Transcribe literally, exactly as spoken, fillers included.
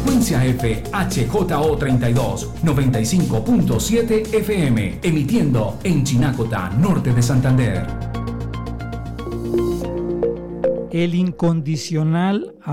Frecuencia F H J O treinta y dos, noventa y cinco punto siete F M, emitiendo en Chinacota, norte de Santander. El incondicional